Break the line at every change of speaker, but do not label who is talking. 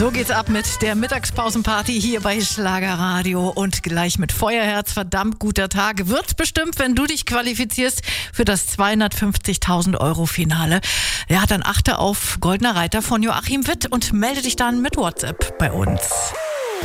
So geht's ab mit der Mittagspausenparty hier bei Schlagerradio und gleich mit Feuerherz. Verdammt guter Tag. Wird bestimmt, wenn du dich qualifizierst für das 250.000 Euro Finale. Ja, dann achte auf Goldener Reiter von Joachim Witt und melde dich dann mit WhatsApp bei uns.